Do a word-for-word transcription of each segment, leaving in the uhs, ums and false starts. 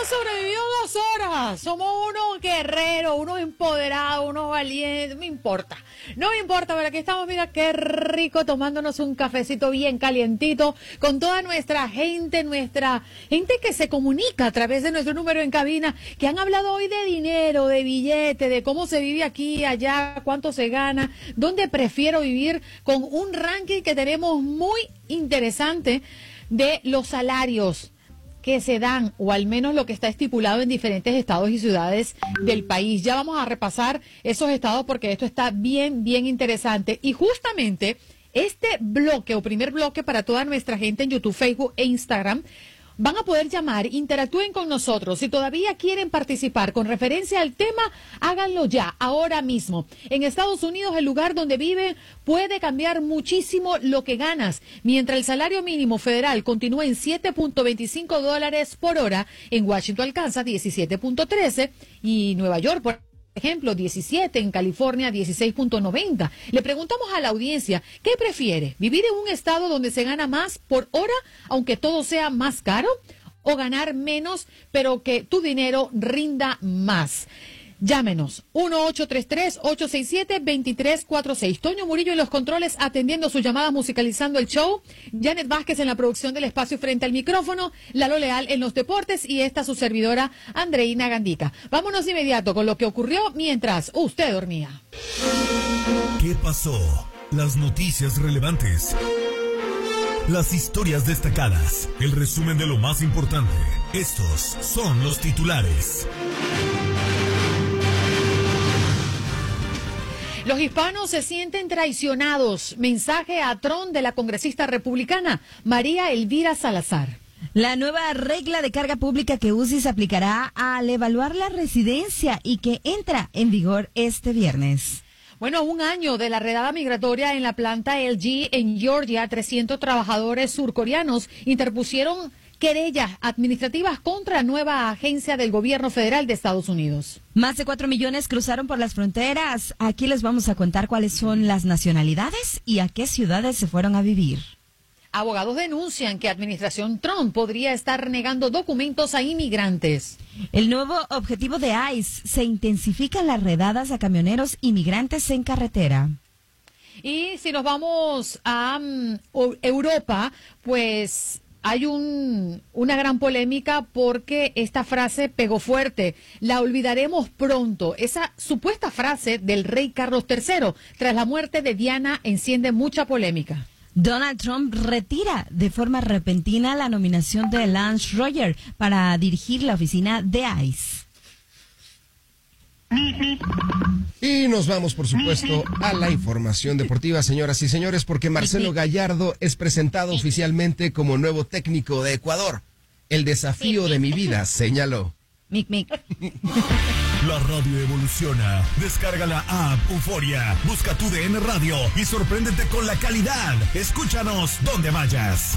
sobrevivió dos horas. Somos unos guerreros, unos empoderados, unos valientes. No me importa. No me importa, pero aquí estamos, mira qué rico, tomándonos un cafecito bien calientito con toda nuestra gente, nuestra gente que se comunica a través de nuestro número en cabina, que han hablado hoy de dinero, de billete, de cómo se vive aquí, allá, cuánto se gana, dónde prefiero vivir, con un ranking que tenemos muy interesante de los salarios que se dan, o al menos lo que está estipulado en diferentes estados y ciudades del país. Ya vamos a repasar esos estados porque esto está bien, bien interesante. Y justamente este bloque o primer bloque para toda nuestra gente en YouTube, Facebook e Instagram, van a poder llamar, interactúen con nosotros. Si todavía quieren participar con referencia al tema, háganlo ya, ahora mismo. En Estados Unidos, el lugar donde viven puede cambiar muchísimo lo que ganas. Mientras el salario mínimo federal continúa en siete punto veinticinco dólares por hora, en Washington alcanza diecisiete punto trece y Nueva York, por ejemplo, diecisiete, en California dieciséis punto noventa. Le preguntamos a la audiencia, ¿qué prefiere? ¿Vivir en un estado donde se gana más por hora, aunque todo sea más caro? ¿O ganar menos, pero que tu dinero rinda más? Llámenos, uno ocho tres tres, ocho seis siete, dos tres cuatro seis. Toño Murillo en los controles atendiendo sus llamadas, musicalizando el show. Janet Vázquez en la producción del espacio frente al micrófono. Lalo Leal en los deportes y esta su servidora, Andreina Gandica. Vámonos de inmediato con lo que ocurrió mientras usted dormía. ¿Qué pasó? Las noticias relevantes. Las historias destacadas. El resumen de lo más importante. Estos son los titulares. Los hispanos se sienten traicionados. Mensaje a Trump de la congresista republicana María Elvira Salazar. La nueva regla de carga pública que U C I se aplicará al evaluar la residencia y que entra en vigor este viernes. Bueno, un año de la redada migratoria en la planta L G en Georgia, trescientos trabajadores surcoreanos interpusieron querellas administrativas contra la nueva agencia del gobierno federal de Estados Unidos. Más de cuatro millones cruzaron por las fronteras. Aquí les vamos a contar cuáles son las nacionalidades y a qué ciudades se fueron a vivir. Abogados denuncian que administración Trump podría estar negando documentos a inmigrantes. El nuevo objetivo de ICE: se intensifican las redadas a camioneros inmigrantes en carretera. Y si nos vamos a um, Europa, pues hay un, una gran polémica porque esta frase pegó fuerte. La olvidaremos pronto. Esa supuesta frase del rey Carlos tercero tras la muerte de Diana enciende mucha polémica. Donald Trump retira de forma repentina la nominación de Lance Roger para dirigir la oficina de ICE. Y nos vamos, por supuesto, a la información deportiva, señoras y señores, porque Marcelo Gallardo es presentado oficialmente como nuevo técnico de Ecuador. El desafío de mi vida, señaló. Mic, mic. La radio evoluciona. Descarga la app Euforia. Busca tu D N Radio y sorpréndete con la calidad. Escúchanos donde vayas.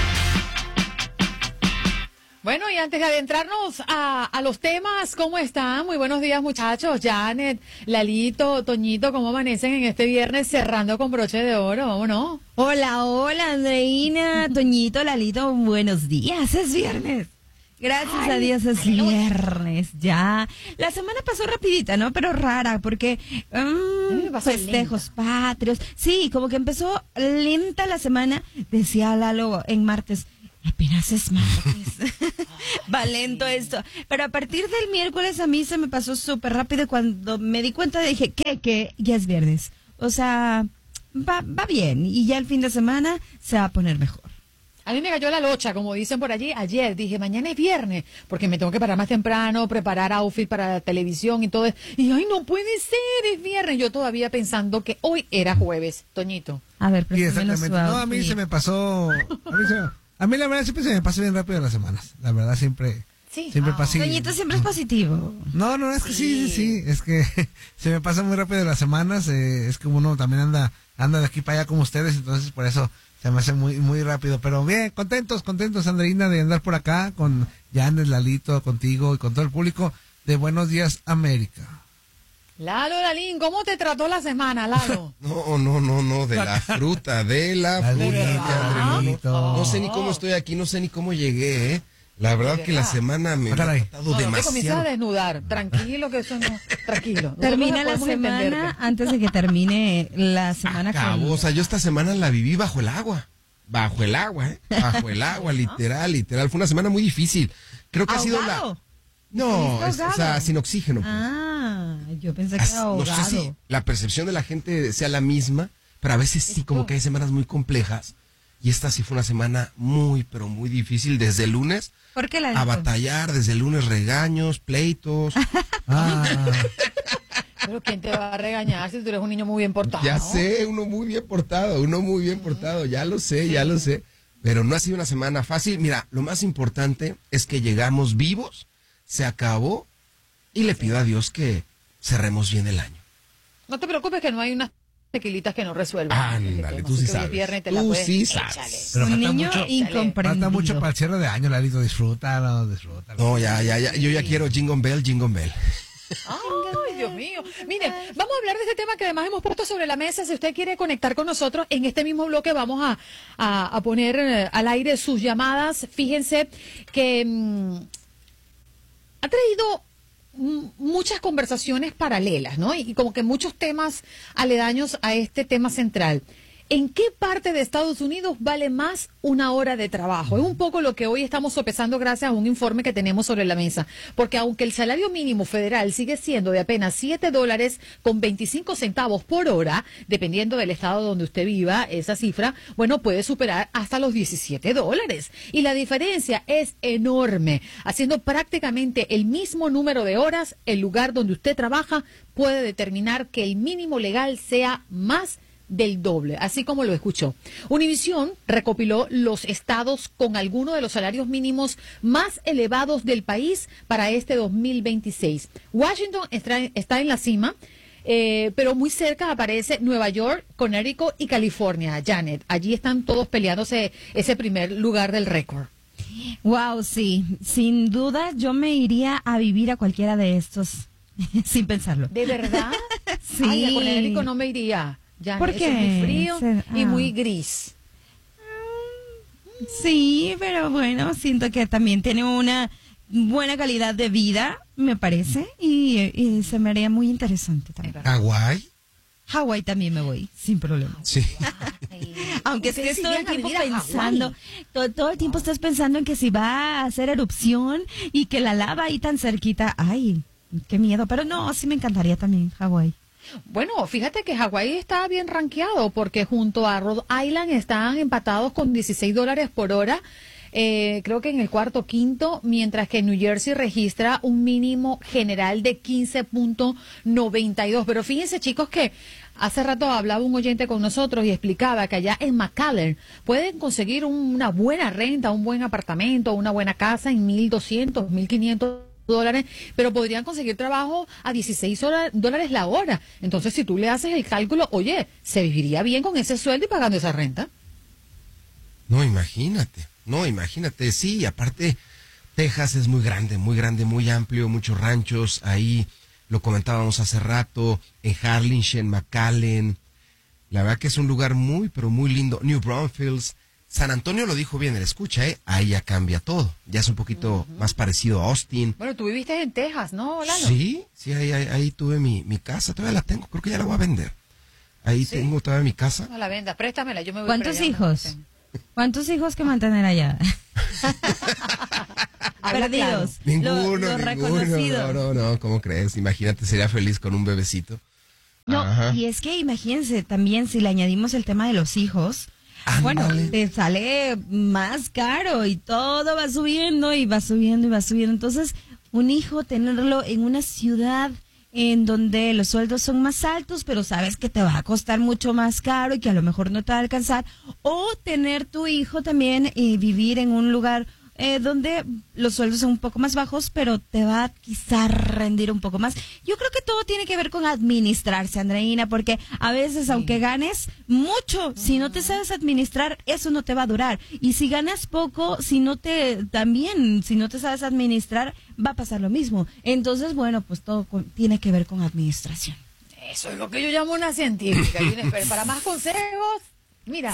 Bueno, y antes de adentrarnos a, a los temas, ¿cómo están? Muy buenos días, muchachos. Janet, Lalito, Toñito, ¿cómo amanecen en este viernes cerrando con broche de oro? Vámonos. Hola, hola, Andreina, Toñito, Lalito, buenos días. Es viernes. Gracias Ay, a Dios es viernes, ya. La semana pasó rapidita, ¿no? Pero rara, porque um, festejos lenta. patrios. Sí, como que empezó lenta la semana, decía Lalo en martes. Apenas es martes. Va lento esto. Pero a partir del miércoles a mí se me pasó súper rápido y cuando me di cuenta dije, ¿qué? Que ya es viernes. O sea, va, va bien y ya el fin de semana se va a poner mejor. A mí me cayó la locha, como dicen por allí, ayer. Dije, mañana es viernes, porque me tengo que parar más temprano, preparar outfit para la televisión y todo. Y, ay, no puede ser, es viernes. Yo todavía pensando que hoy era jueves, Toñito. A ver, sí, exactamente. No, a mí se me pasó... A mí, se, a mí la verdad siempre se me pasa bien rápido las semanas. La verdad siempre... Sí. Siempre oh. pasa. Toñito siempre es positivo. No, no, es que sí, sí, sí. Es que se me pasa muy rápido las semanas. Eh, es que uno también anda anda de aquí para allá como ustedes, entonces por eso... Se me hace muy muy rápido, pero bien, contentos, contentos, Andreina, de andar por acá con Janet, Lalito, contigo y con todo el público de Buenos Días América. Lalo, Lalín, ¿cómo te trató la semana, Lalo? No, no, no, no, de la fruta, de la fruta. Ah, No, no, no sé ni cómo estoy aquí, no sé ni cómo llegué, ¿eh? La verdad De que la verdad. semana me ha Caray. tratado No, no te comienzas a demasiado. desnudar. Tranquilo, que eso no. Tranquilo. Nosotros Termina la podemos semana entenderte. antes de que termine la semana. Acabó, con- o sea, yo esta semana la viví bajo el agua. Bajo el agua, ¿eh? Bajo el agua, literal, literal. Fue una semana muy difícil. Creo que ha sido la... ¿Ahogado? No, ¿Estuviste es- o sea, ahogado? sin oxígeno. pues. Ah, yo pensé que As- era no ahogado. sé si la percepción de la gente sea la misma, pero a veces sí, como que hay semanas muy complejas. Y esta sí fue una semana muy, pero muy difícil. Desde el lunes ¿Por qué la a batallar, desde el lunes regaños, pleitos. Ah, Pero ¿quién te va a regañar si tú eres un niño muy bien portado? Ya ¿no? sé, uno muy bien portado, uno muy bien portado, ya lo sé, ya lo sé. Pero no ha sido una semana fácil. Mira, lo más importante es que llegamos vivos, se acabó y le pido a Dios que cerremos bien el año. No te preocupes que no hay unas tequilitas que no resuelvan. Ándale, tú Así sí que hoy es sabes. viernes, te la Tú puedes- sí sabes. échale. Pero Un falta niño mucho- incomprendido. falta mucho para el cierre de año, Lalito. Disfrútalo, disfrútalo. No, ya, ya, ya. Yo ya quiero Jingle Bell, Jingle Bell. Ay, Dios mío. Miren, vamos a hablar de este tema que además hemos puesto sobre la mesa. Si usted quiere conectar con nosotros, en este mismo bloque vamos a, a, a poner eh, al aire sus llamadas. Fíjense que mm, ha traído mm, muchas conversaciones paralelas, ¿no? Y, y como que muchos temas aledaños a este tema central. ¿En qué parte de Estados Unidos vale más una hora de trabajo? Es un poco lo que hoy estamos sopesando gracias a un informe que tenemos sobre la mesa. Porque aunque el salario mínimo federal sigue siendo de apenas siete dólares con veinticinco centavos por hora, dependiendo del estado donde usted viva, esa cifra, bueno, puede superar hasta los diecisiete dólares. Y la diferencia es enorme. Haciendo prácticamente el mismo número de horas, el lugar donde usted trabaja puede determinar que el mínimo legal sea más del doble, así como lo escuchó. Univision recopiló los estados con algunos de los salarios mínimos más elevados del país para este dos mil veintiséis. Washington está, está en la cima, eh, pero muy cerca aparece Nueva York, Connecticut y California. Janet, allí están todos peleándose ese primer lugar del récord. Wow, sí. Sin duda yo me iría a vivir a cualquiera de estos, sin pensarlo. ¿De verdad? Sí. Ay, a Connecticut no me iría. Janet, ¿Por eso qué? es muy frío Se- y ah. muy gris. Sí, pero bueno, siento que también tiene una buena calidad de vida, me parece, y, y se me haría muy interesante también. ¿Hawái? Hawái también me voy, sin problema. Sí. Aunque Ustedes estés todo el irían a tiempo vivir a pensando, Hawái. todo, todo el tiempo estás pensando en que si va a hacer erupción y que la lava ahí tan cerquita, ay, qué miedo, pero no, sí me encantaría también Hawái. Bueno, fíjate que Hawái está bien rankeado porque junto a Rhode Island están empatados con dieciséis dólares por hora, eh, creo que en el cuarto quinto, mientras que New Jersey registra un mínimo general de quince punto noventa y dos. Pero fíjense, chicos, que hace rato hablaba un oyente con nosotros y explicaba que allá en McAllen pueden conseguir un- una buena renta, un buen apartamento, una buena casa en mil doscientos, mil quinientos dólares, pero podrían conseguir trabajo a dieciséis hora- dólares la hora. Entonces, si tú le haces el cálculo, oye, ¿se viviría bien con ese sueldo y pagando esa renta? No, imagínate, no, imagínate, sí, aparte Texas es muy grande, muy grande, muy amplio, muchos ranchos, ahí lo comentábamos hace rato, en Harlingen, McAllen, la verdad que es un lugar muy, pero muy lindo, New Braunfels, San Antonio lo dijo bien, el escucha, ¿eh? Ahí ya cambia todo, ya es un poquito más parecido a Austin. Bueno, tú viviste en Texas, ¿no, Lalo? Sí, sí, ahí, ahí, ahí tuve mi, mi casa, todavía la tengo, creo que ya la voy a vender. Ahí tengo todavía mi casa. No la vendas, préstamela, yo me voy ¿Cuántos para allá, hijos? no sé. ¿Cuántos hijos que mantener allá? Habla Perdidos. Ninguno, Lo- los ninguno, reconocidos. no, no, no, ¿cómo crees? Imagínate, sería feliz con un bebecito. No, Ajá. y es que imagínense también si le añadimos el tema de los hijos, Ándale. bueno, te sale más caro y todo va subiendo y va subiendo y va subiendo. Entonces, un hijo, tenerlo en una ciudad en donde los sueldos son más altos, pero sabes que te va a costar mucho más caro y que a lo mejor no te va a alcanzar, o tener tu hijo también y vivir en un lugar eh, donde los sueldos son un poco más bajos, pero te va a quizá rendir un poco más. Yo creo que todo tiene que ver con administrarse, Andreina, porque a veces, aunque ganes mucho, si no te sabes administrar, eso no te va a durar. Y si ganas poco, si no te, también, si no te sabes administrar, va a pasar lo mismo. Entonces, bueno, pues todo con- tiene que ver con administración. Eso es lo que yo llamo una científica. Jennifer. Para más consejos, mira,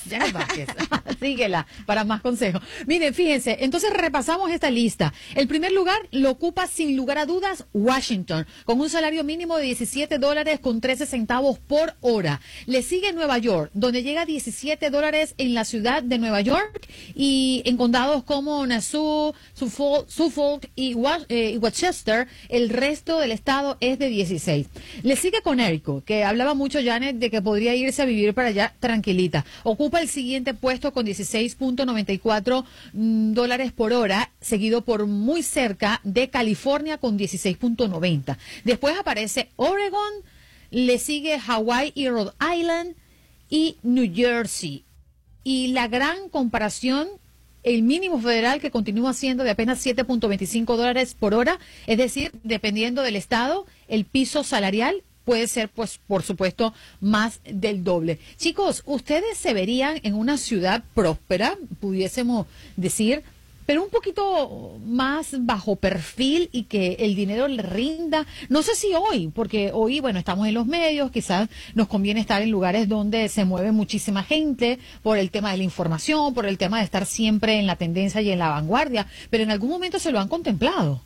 Janet Vázquez. Síguela para más consejos. Miren, fíjense, entonces repasamos esta lista. El primer lugar lo ocupa sin lugar a dudas Washington, con un salario mínimo de diecisiete dólares con trece centavos por hora. Le sigue Nueva York, donde llega a diecisiete dólares en la ciudad de Nueva York y en condados como Nassau, Suffolk, Suffolk y Wa- eh, Westchester, el resto del estado es de dieciséis. Le sigue Connecticut, que hablaba mucho Janet de que podría irse a vivir para allá tranquilita. Ocupa el siguiente puesto con dieciséis punto noventa y cuatro mm, dólares por hora, seguido por muy cerca de California con dieciséis punto noventa. Después aparece Oregon, le sigue Hawái y Rhode Island y New Jersey. Y la gran comparación, el mínimo federal que continúa siendo de apenas siete punto veinticinco dólares por hora, es decir, dependiendo del estado, el piso salarial puede ser, pues, por supuesto, más del doble. Chicos, ¿ustedes se verían en una ciudad próspera, pudiésemos decir, pero un poquito más bajo perfil y que el dinero le rinda? No sé si hoy, porque hoy, bueno, estamos en los medios, quizás nos conviene estar en lugares donde se mueve muchísima gente por el tema de la información, por el tema de estar siempre en la tendencia y en la vanguardia, pero en algún momento se lo han contemplado.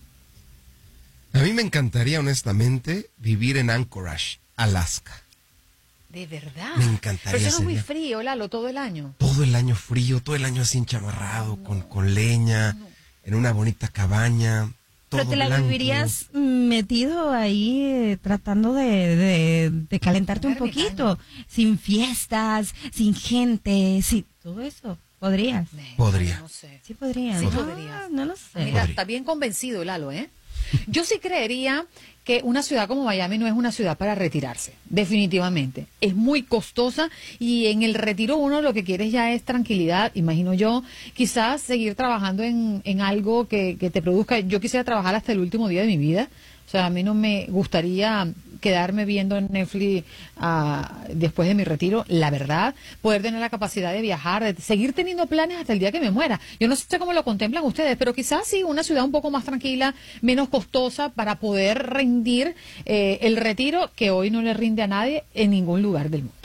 A mí me encantaría, honestamente, vivir en Anchorage, Alaska. De verdad. Me encantaría. Pero eso no es muy sería frío, Lalo, todo el año. todo el año frío, todo el año así enchamarrado, No. con, con leña, No. en una bonita cabaña. Todo Pero te la blanco. vivirías metido ahí eh, tratando de, de, de calentarte un Ponerme poquito, sin fiestas, sin gente, sin todo eso. ¿Podrías? Podría. No sé. Sí podrías. Sí Ah, podrías. no lo sé. Mira, Podría. está bien convencido, Lalo, ¿eh? Yo sí creería que una ciudad como Miami no es una ciudad para retirarse, definitivamente. Es muy costosa y en el retiro uno lo que quiere ya es tranquilidad, imagino yo. Quizás seguir trabajando en, en algo que, que te produzca. Yo quisiera trabajar hasta el último día de mi vida. O sea, a mí no me gustaría quedarme viendo Netflix uh, después de mi retiro, la verdad, poder tener la capacidad de viajar, de seguir teniendo planes hasta el día que me muera. Yo no sé cómo lo contemplan ustedes, pero quizás sí una ciudad un poco más tranquila, menos costosa para poder rendir eh, el retiro que hoy no le rinde a nadie en ningún lugar del mundo.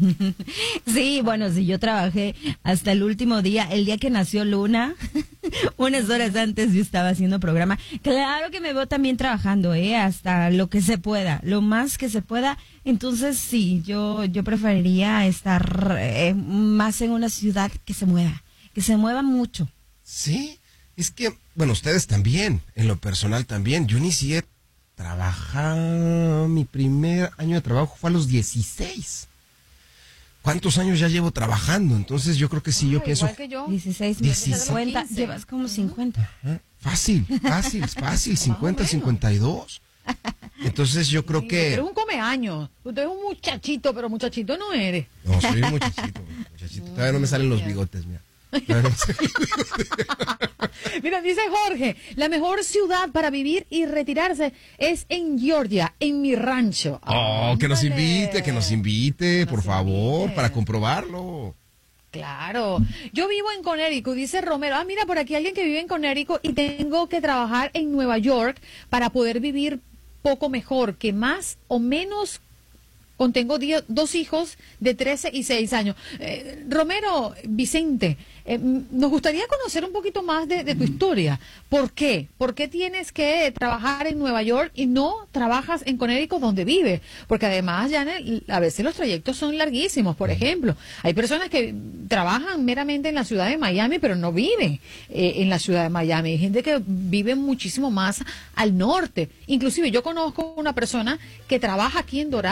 Sí, bueno, sí, yo trabajé hasta el último día, el día que nació Luna, unas horas antes yo estaba haciendo programa. Claro que me veo también trabajando, eh, hasta lo que se pueda, lo más que se pueda. Entonces sí, yo yo preferiría estar eh, más en una ciudad que se mueva, que se mueva mucho. Sí, es que, bueno, ustedes también, en lo personal también. Yo inicié trabajar, mi primer año de trabajo fue a los dieciséis. ¿Cuántos años ya llevo trabajando? Entonces yo creo que sí, yo Ay, pienso... igual que yo. dieciséis, dieciséis. cincuenta, quince. llevas como cincuenta. Ajá, Fácil, fácil, fácil, cincuenta, menos. cincuenta y dos. Entonces yo creo Sí, que... Eres un comeaños. Usted es un muchachito, pero muchachito no eres. No, soy un muchachito, muchachito. Todavía no me salen los bigotes, mira. Todavía no me salen los bigotes. Mira, dice Jorge, la mejor ciudad para vivir y retirarse es en Georgia, en mi rancho. Oh, que nos Ándale. invite, que nos invite, Nos por favor, invite. para comprobarlo. Claro. Yo vivo en Connecticut, dice Romero. Ah, mira, por aquí alguien que vive en Connecticut y tengo que trabajar en Nueva York para poder vivir poco mejor, que más o menos contengo die- dos hijos de trece y seis años. Eh, Romero, Vicente, eh, nos gustaría conocer un poquito más de, de tu historia. ¿Por qué? ¿Por qué tienes que trabajar en Nueva York y no trabajas en Connecticut donde vives? Porque además, Janet, a veces los trayectos son larguísimos. Por ejemplo, hay personas que trabajan meramente en la ciudad de Miami, pero no viven eh, en la ciudad de Miami. Hay gente que vive muchísimo más al norte. Inclusive yo conozco una persona que trabaja aquí en Doral